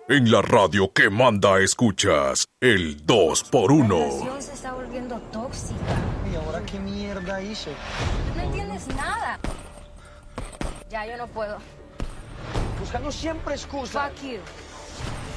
En la radio que manda escuchas, el 2x1. La relación se está volviendo tóxica. ¿Y ahora qué mierda hice? No entiendes nada. Ya, yo no puedo. Buscando siempre excusas. Fuck you.